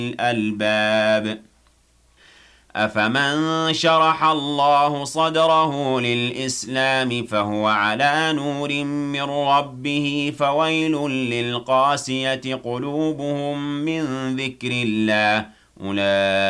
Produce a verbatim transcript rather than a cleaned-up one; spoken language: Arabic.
الألباب أفمن شرح الله صدره للإسلام فهو على نور من ربه فويل للقاسية قلوبهم من ذكر الله أولئك